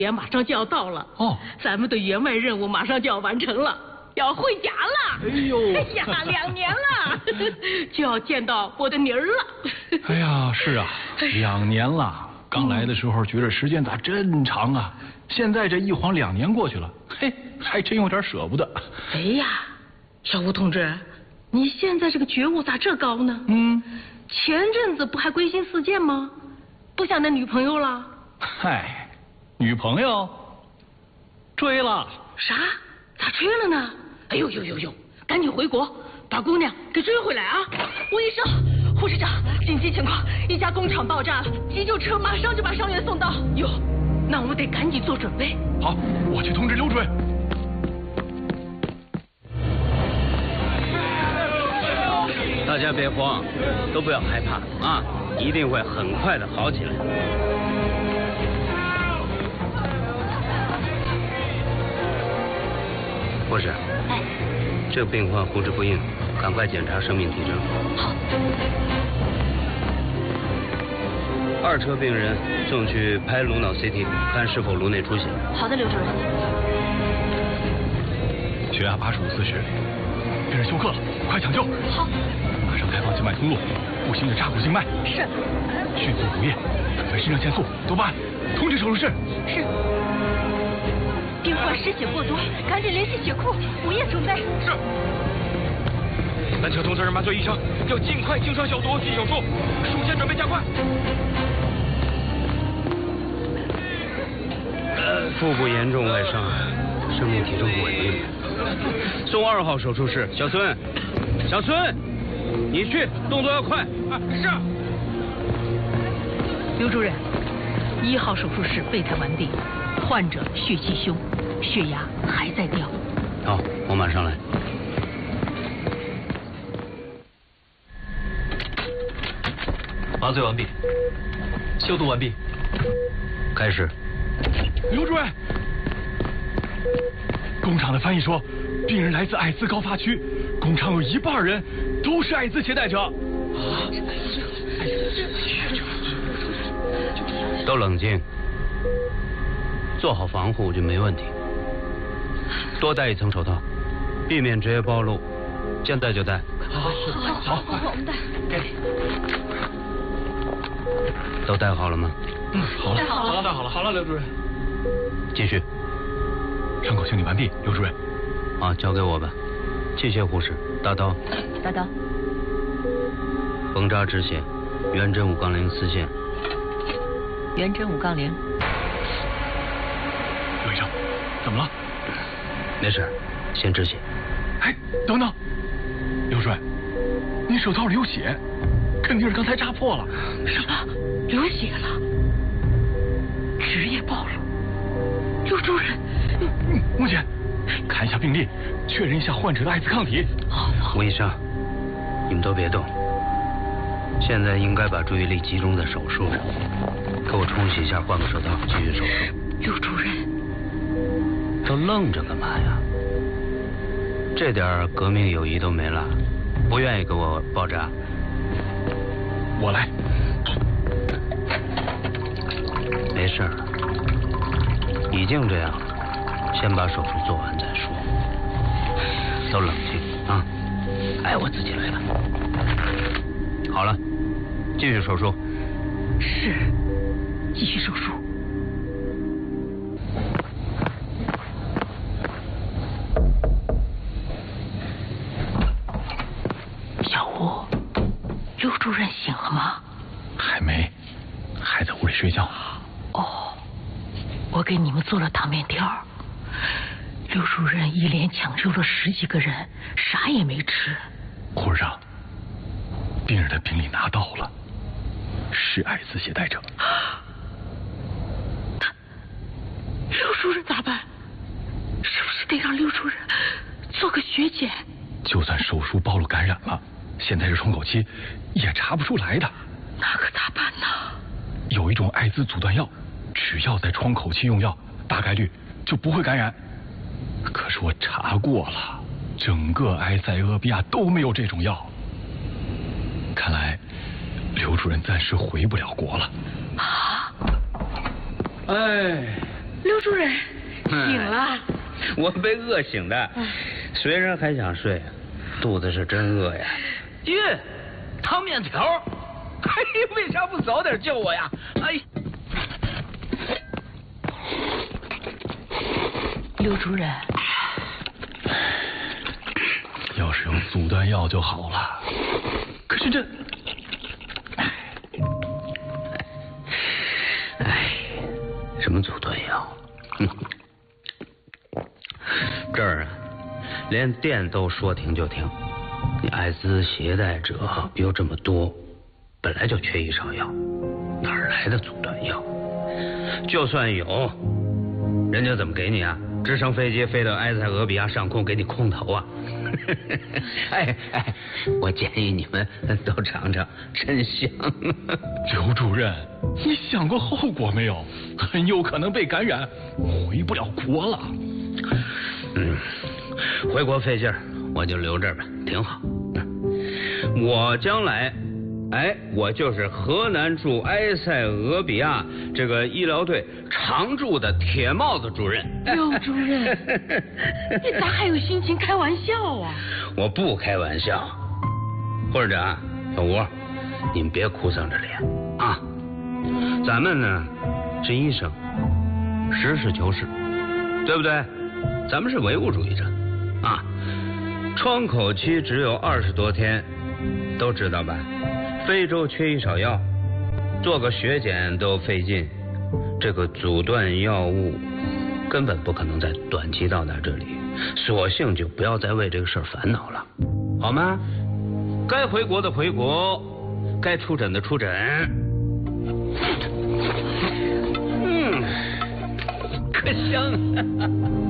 也马上就要到了哦， 咱们的员外任务马上就要完成了，要回家了。 哎呦， 哎呀，2年了，就要见到我的妮儿了。 哎呀，是啊，2年了。刚来的时候觉得时间咋真长啊，现在这一晃2年过去了，嘿，还真有点舍不得。 哎呀，小吴同志，你现在这个觉悟咋这高呢？前阵子不还归心似箭吗？不想那女朋友了？ 嗨，女朋友追了。 啥？咋追了呢？哎呦呦呦呦！赶紧回国，把姑娘给追回来啊！吴医生，护士长，紧急情况，一家工厂爆炸了，急救车马上就把伤员送到。哟，那我们得赶紧做准备。 好，我去通知刘主任。 大家别慌，都不要害怕啊，一定会很快的好起来。护士， 哎， 这个病患呼之不应，赶快检查生命体征。 好。 2车病人送去拍颅脑 CT， 看是否颅内出血。 好的，刘主任。 血压85/40， 病人休克了，快抢救！ 好。 马上开放静脉通路，不行的插骨静脉。 是。 迅速补液，准备肾上腺素，多巴胺，通知手术室。 是。病患失血过多，赶紧联系血库，补液准备。 是。 单车同车人麻醉医生，要尽快清创消毒进手术，术前准备加快。 腹部严重外伤，生命体征不稳定，送2号手术室。小孙，你去，动作要快。 是。 刘主任，1号手术室备胎完毕，患者血气胸，血压还在掉。 好，我马上来。 麻醉完毕，消毒完毕， 开始。 刘主任，工厂的翻译说，病人来自艾滋高发区，工厂有1半人都是艾滋携带者。 都冷静，做好防护就没问题。多戴1层手套，避免职业暴露。现在就戴。 好， 我们戴。 都戴好了吗？ 好了， 戴好了，刘主任。 继续。 伤口清理完毕，刘主任。 好，交给我吧。器械护士，大刀。 大刀。 缝扎止血，圆针5-0丝线。 圆针5-0。 刘医生，怎么了？ 没事，先止血。 哎，等等，刘主任，你手套里有血，肯定是刚才扎破了。 什么？流血了？职业暴露？刘主任， 孟姐，看一下病历，确认一下患者的艾滋抗体。 好。 吴医生，你们都别动，现在应该把注意力集中在手术上。给我冲洗一下，换个手套，继续手术。 刘主任， 都愣着干嘛呀？这点革命友谊都没了，不愿意给我包扎？ 我来。 没事儿，已经这样了，先把手术做完再说。都冷静啊！哎，我自己来了。好了，继续手术。 是，继续手术。小吴，刘主任醒了吗？ 还没，还在屋里睡觉。 哦，我给你们做了糖面条。刘主任一连抢救了10几个人，啥也没吃。 护士长，病人的病历拿到了，是艾滋携带者。 刘主任咋办？是不是得让刘主任做个血检？ 就算手术暴露感染了，现在是窗口期，也查不出来的。 那可咋办呢？ 有一种艾滋阻断药，只要在窗口期用药，大概率就不会感染。可是我查过了，整个埃塞俄比亚都没有这种药。看来刘主任暂时回不了国了。 哎， 刘主任醒了。 我被饿醒的，虽然还想睡，肚子是真饿呀。 耶，汤面条，嘿，为啥不早点叫我呀？哎， 刘主任， 要是有阻断药就好了。可是这， 什么阻断药？这儿啊，连电都说停就停。你艾滋携带者又这么多，本来就缺医少药，哪来的阻断药？就算有，人家怎么给你啊？直升飞机飞到埃塞俄比亚上空给你空投啊？哎，我建议你们都尝尝，真香。 刘主任，你想过后果没有？很有可能被感染，回不了国了。 回国费劲儿，我就留这儿吧，挺好。我将来，我就是河南驻埃塞俄比亚这个医疗队常驻的铁帽子主任。 刘主任，你咋还有心情开玩笑啊？ 我不开玩笑。或者啊，小吴，你们别哭丧着脸啊。咱们呢是医生，实事求是，对不对？咱们是唯物主义者啊。窗口期只有20多天，都知道吧？非洲缺医少药，做个血检都费劲，这个阻断药物根本不可能在短期到达这里，索性就不要再为这个事儿烦恼了，好吗？该回国的回国，该出诊的出诊。可香。